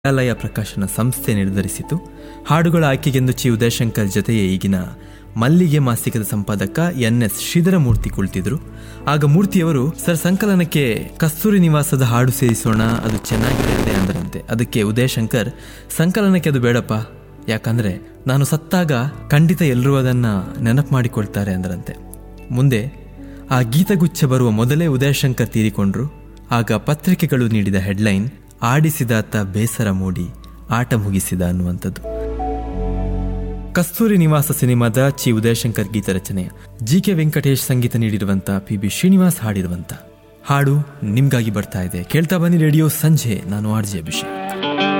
ವಿದ್ಯಾಲಯ ಪ್ರಕಾಶನ ಸಂಸ್ಥೆ ನಿರ್ಧರಿಸಿತು. ಹಾಡುಗಳ ಆಯ್ಕೆಗೆಂದು ಚಿ ಉದಯಶಂಕರ್ ಜೊತೆಯೇ ಈಗಿನ ಮಲ್ಲಿಗೆ ಮಾಸಿಕದ ಸಂಪಾದಕ NS ಶ್ರೀಧರಮೂರ್ತಿ ಕುಳಿತಿದ್ರು. ಆಗ ಮೂರ್ತಿಯವರು ಸರ್ ಸಂಕಲನಕ್ಕೆ ಕಸ್ತೂರಿ ನಿವಾಸದ ಹಾಡು ಸೇರಿಸೋಣ, ಅದು ಚೆನ್ನಾಗಿದೆ ಅಂದರಂತೆ. ಅದಕ್ಕೆ ಉದಯಶಂಕರ್ ಸಂಕಲನಕ್ಕೆ ಅದು ಬೇಡಪ್ಪ, ಯಾಕಂದ್ರೆ ನಾನು ಸತ್ತಾಗ ಖಂಡಿತ ಎಲ್ಲರೂ ಅದನ್ನ ನೆನಪು ಮಾಡಿಕೊಳ್ತಾರೆ ಅಂದರಂತೆ. ಮುಂದೆ ಆ ಗೀತಗುಚ್ಛ ಬರುವ ಮೊದಲೇ ಉದಯಶಂಕರ್ ತೀರಿಕೊಂಡ್ರು. ಆಗ ಪತ್ರಿಕೆಗಳು ನೀಡಿದ ಹೆಡ್ಲೈನ್ ಆಡಿಸಿದಾತ ಬೇಸರ ಮೂಡಿ ಆಟ ಮುಗಿಸಿದ ಅನ್ನುವಂಥದ್ದು. ಕಸ್ತೂರಿ ನಿವಾಸ ಸಿನಿಮಾದ ಚಿ ಉದಯಶಂಕರ್ ಗೀತ ರಚನೆಯ GK ವೆಂಕಟೇಶ್ ಸಂಗೀತ ನೀಡಿರುವಂತ PB ಶ್ರೀನಿವಾಸ್ ಹಾಡಿರುವಂತ ಹಾಡು ನಿಮ್ಗಾಗಿ ಬರ್ತಾ ಇದೆ. ಕೇಳ್ತಾ ಬನ್ನಿ ರೇಡಿಯೋ ಸಂಜೆ. ನಾನು RJ ಅಭಿಷೇಕ್.